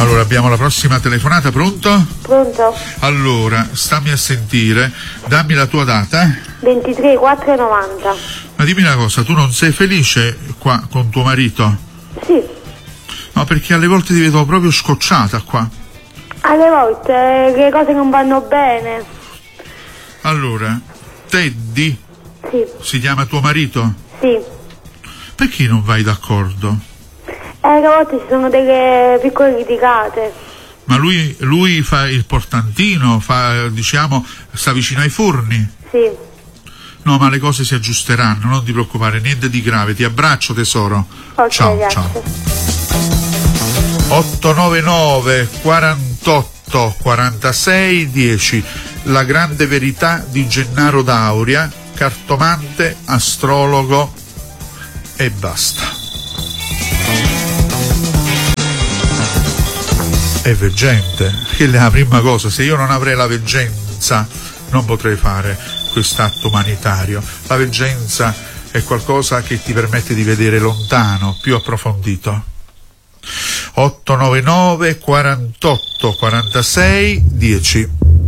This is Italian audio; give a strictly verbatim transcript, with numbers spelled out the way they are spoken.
Allora, abbiamo la prossima telefonata, pronto? Pronto? Allora, stammi a sentire, dammi la tua data. ventitré quattro novanta. Ma dimmi una cosa, tu non sei felice qua con tuo marito? Sì. No, perché alle volte ti vedo proprio scocciata qua. Alle volte le cose non vanno bene. Allora, Teddy? Sì. Si chiama tuo marito? Sì. Perché non vai d'accordo? E alle volte ci sono delle piccole litigate. Ma lui, lui fa il portantino, fa, diciamo, sta vicino ai forni? Sì. No, ma le cose si aggiusteranno, non ti preoccupare, niente di grave, ti abbraccio tesoro. Ok, ciao, grazie. ciao. otto nove nove quarantotto quarantasei dieci, la grande verità di Gennaro D'Auria, cartomante, astrologo e basta. È veggente, che è la prima cosa, se io non avrei la veggenza non potrei fare quest'atto umanitario. La veggenza è qualcosa che ti permette di vedere lontano, più approfondito. otto nove nove quarantotto quarantasei dieci.